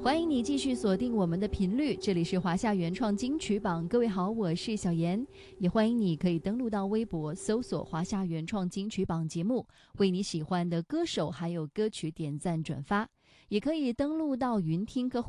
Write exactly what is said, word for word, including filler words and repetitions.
欢迎你继续锁定我们的频率，这里是华夏原创金曲榜。各位好，我是小妍，也欢迎你可以登录到微博搜索华夏原创金曲榜节目，为你喜欢的歌手还有歌曲点赞转发，也可以登录到云听歌